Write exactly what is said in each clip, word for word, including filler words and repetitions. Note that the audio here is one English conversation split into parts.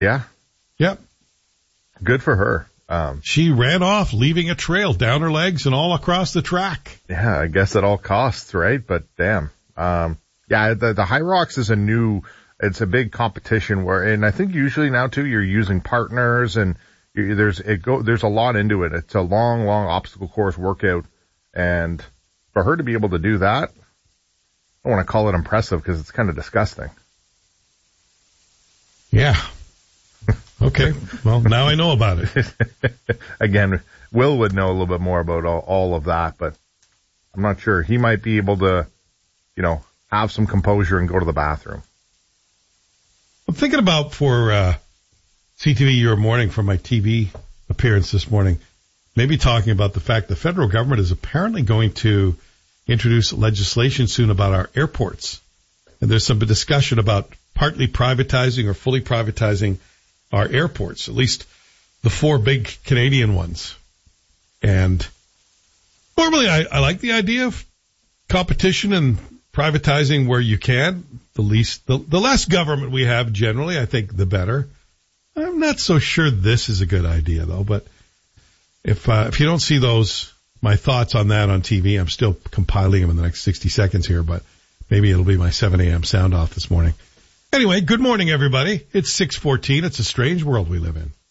Yeah. Yep. Good for her. Um, she ran off, leaving a trail down her legs and all across the track. Yeah, I guess at all costs, right? But damn. Um, yeah, the, the High Rocks is a new, it's a big competition where, and I think usually now too, you're using partners and you, there's, it go, there's a lot into it. It's a long, long obstacle course workout. And for her to be able to do that, I don't want to call it impressive because it's kind of disgusting. Yeah. Okay. Well, now I know about it. Again, Will would know a little bit more about all, all of that, but I'm not sure. He might be able to, you know, have some composure and go to the bathroom. I'm thinking about for uh C T V Your Morning for my T V appearance this morning, maybe talking about the fact the federal government is apparently going to introduce legislation soon about our airports. And there's some discussion about partly privatizing or fully privatizing our airports, at least the four big Canadian ones. And normally I, I like the idea of competition and privatizing where you can. The least, the, the less government we have generally, I think the better. I'm not so sure this is a good idea though, but if, uh, if you don't see those, my thoughts on that on T V, I'm still compiling them in the next sixty seconds here, but maybe it'll be my seven a.m. sound off this morning. Anyway, good morning, everybody. It's six fourteen. It's a strange world we live in.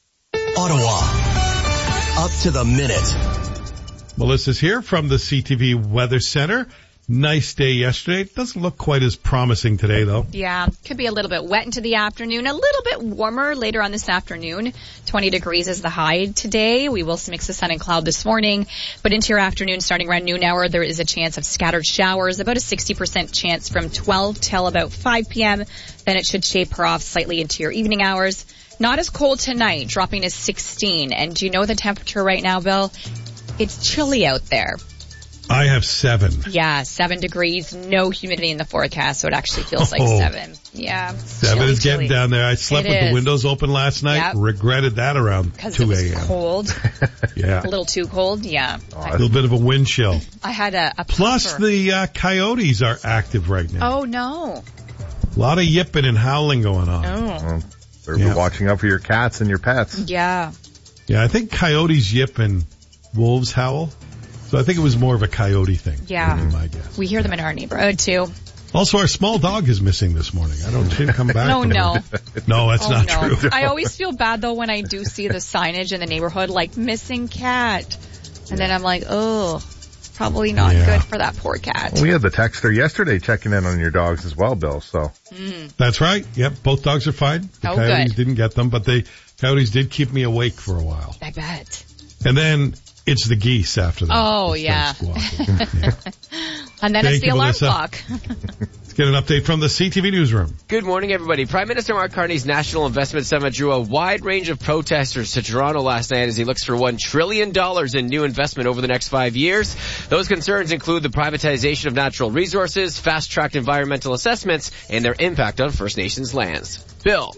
Ottawa, up to the minute. Melissa's here from the C T V Weather Center. Nice day yesterday. It doesn't look quite as promising today, though. Yeah, could be a little bit wet into the afternoon, a little bit warmer later on this afternoon. twenty degrees is the high today. We will mix the sun and cloud this morning, but into your afternoon, starting around noon hour, there is a chance of scattered showers, about a sixty percent chance from twelve till about five p.m. Then it should shaper off slightly into your evening hours. Not as cold tonight, dropping to sixteen. And do you know the temperature right now, Bill? It's chilly out there. I have seven. Yeah, seven degrees, no humidity in the forecast, so it actually feels like oh. seven. Yeah. Seven chilly, is getting chilly. down there. I slept it with is. the windows open last night. Yep. Regretted that around two a.m. Because it was cold. Yeah. A little too cold, yeah. Oh, a little bit of a wind chill. I had a, a Plus puffer. the uh, coyotes are active right now. Oh, no. A lot of yipping and howling going on. Oh. Well, better Yeah. be watching out for your cats and your pets. Yeah. Yeah, I think coyotes yip and wolves howl. So I think it was more of a coyote thing. Yeah. Would be my guess. We hear them in our neighborhood, too. Also, our small dog is missing this morning. I don't see him come back. No, no. No, that's Oh, not no. true. I always feel bad, though, when I do see the signage in the neighborhood, like, missing cat. And then I'm like, oh, probably not Yeah. good for that poor cat. We had the texter yesterday checking in on your dogs as well, Bill, so. Mm. That's right. Yep, both dogs are fine. The Oh, coyotes good. didn't get them, but the coyotes did keep me awake for a while. I bet. And then it's the geese after that. Oh, They yeah. start squawking. Yeah. And then Thank it's the you, alarm Melissa. clock. Let's get an update from the C T V newsroom. Good morning, everybody. Prime Minister Mark Carney's National Investment Summit drew a wide range of protesters to Toronto last night as he looks for one trillion dollars in new investment over the next five years. Those concerns include the privatization of natural resources, fast-tracked environmental assessments, and their impact on First Nations lands. Bill.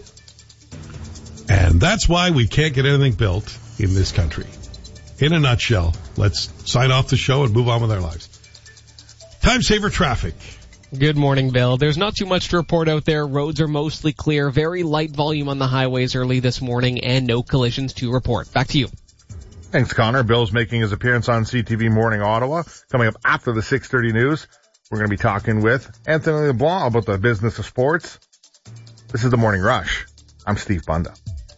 And that's why we can't get anything built in this country. In a nutshell, let's sign off the show and move on with our lives. Time saver traffic. Good morning, Bill. There's not too much to report out there. Roads are mostly clear. Very light volume on the highways early this morning and no collisions to report. Back to you. Thanks, Connor. Bill's making his appearance on C T V Morning Ottawa. Coming up after the six thirty news, we're going to be talking with Anthony LeBlanc about the business of sports. This is the Morning Rush. I'm Steve Bunda.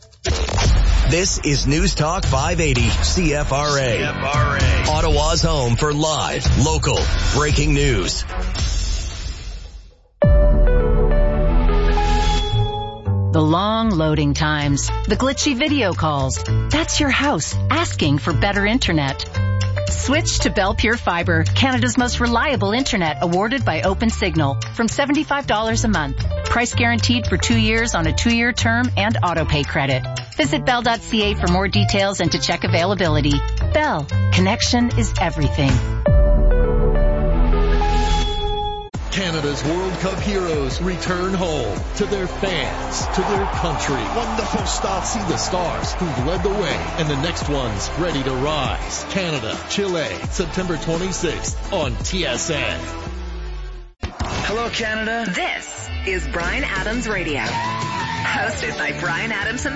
This is News Talk five eighty C F R A. C F R A. Ottawa's home for live, local, breaking news. The long loading times, the glitchy video calls. That's your house asking for better internet. Switch to Bell Pure Fiber, Canada's most reliable internet, awarded by OpenSignal, from seventy-five dollars a month. Price guaranteed for two years on a two-year term and auto-pay credit. Visit bell dot c a for more details and to check availability. Bell, connection is everything. Canada's World Cup heroes return home to their fans, to their country. Wonderful start. See the stars who've led the way and the next ones ready to rise. Canada, Chile, September twenty-sixth on T S N. Hello, Canada. This is Bryan Adams Radio. Hosted by Brian Adams and